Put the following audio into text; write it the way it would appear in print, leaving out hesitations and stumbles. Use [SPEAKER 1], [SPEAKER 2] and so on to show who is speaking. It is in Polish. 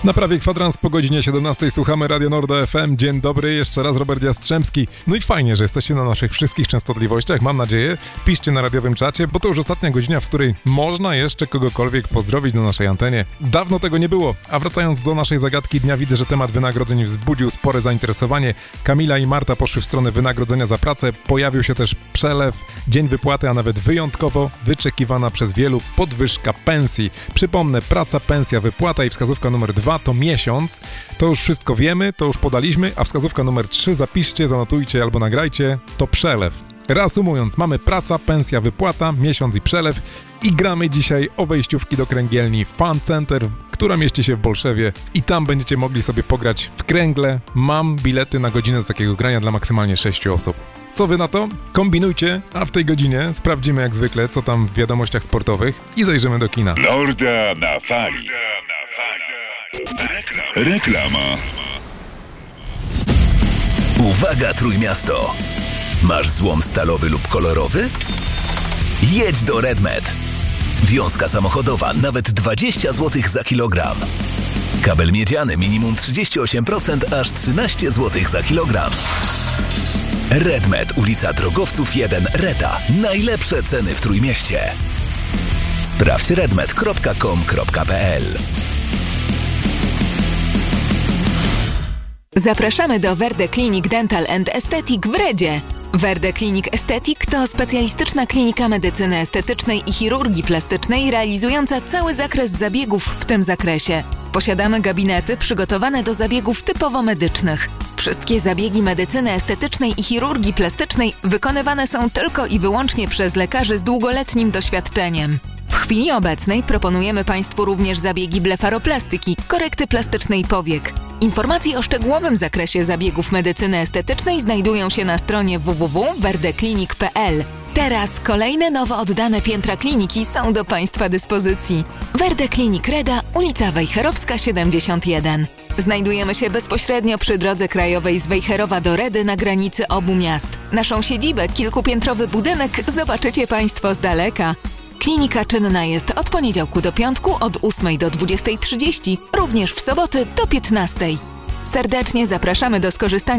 [SPEAKER 1] Na prawie kwadrans po godzinie 17 słuchamy Radio Norda FM. Dzień dobry, jeszcze raz Robert Jastrzębski. No i fajnie, że jesteście na naszych wszystkich częstotliwościach, mam nadzieję. Piszcie na radiowym czacie, bo to już ostatnia godzina, w której można jeszcze kogokolwiek pozdrowić na naszej antenie. Dawno tego nie było. A wracając do naszej zagadki dnia, widzę, że temat wynagrodzeń wzbudził spore zainteresowanie. Kamila i Marta poszły w stronę wynagrodzenia za pracę. Pojawił się też przelew, dzień wypłaty, a nawet wyjątkowo wyczekiwana przez wielu podwyżka pensji. Przypomnę, praca, pensja, wypłata i wskazówka numer 2 to miesiąc. To już wszystko wiemy, to już podaliśmy, a wskazówka numer 3 zapiszcie, zanotujcie albo nagrajcie, to przelew. Reasumując, mamy praca, pensja, wypłata, miesiąc i przelew i gramy dzisiaj o wejściówki do kręgielni Fun Center, która mieści się w Bolszewie i tam będziecie mogli sobie pograć w kręgle. Mam bilety na godzinę z takiego grania dla maksymalnie 6 osób. Co wy na to? Kombinujcie, a w tej godzinie sprawdzimy jak zwykle, co tam w wiadomościach sportowych i zajrzymy do kina.
[SPEAKER 2] Norda na fali. Reklama.
[SPEAKER 3] Uwaga Trójmiasto! Masz złom stalowy lub kolorowy? Jedź do RedMed. Wiązka samochodowa nawet 20 zł za kilogram. Kabel miedziany minimum 38%, aż 13 zł za kilogram. RedMed, ulica Drogowców 1, Reta. Najlepsze ceny w Trójmieście. Sprawdź redmed.com.pl.
[SPEAKER 4] Zapraszamy do Verde Clinic Dental and Aesthetic w Redzie. Verde Clinic Aesthetic to specjalistyczna klinika medycyny estetycznej i chirurgii plastycznej realizująca cały zakres zabiegów w tym zakresie. Posiadamy gabinety przygotowane do zabiegów typowo medycznych. Wszystkie zabiegi medycyny estetycznej i chirurgii plastycznej wykonywane są tylko i wyłącznie przez lekarzy z długoletnim doświadczeniem. W chwili obecnej proponujemy Państwu również zabiegi blefaroplastyki, korekty plastycznej powiek. Informacje o szczegółowym zakresie zabiegów medycyny estetycznej znajdują się na stronie www.verdeclinic.pl. Teraz kolejne nowo oddane piętra kliniki są do Państwa dyspozycji. Verde Clinic Reda, ulica Wejherowska 71. Znajdujemy się bezpośrednio przy drodze krajowej z Wejherowa do Redy na granicy obu miast. Naszą siedzibę, kilkupiętrowy budynek, zobaczycie Państwo z daleka. Klinika czynna jest od poniedziałku do piątku od 8 do 20:30, również w soboty do 15. Serdecznie zapraszamy do skorzystania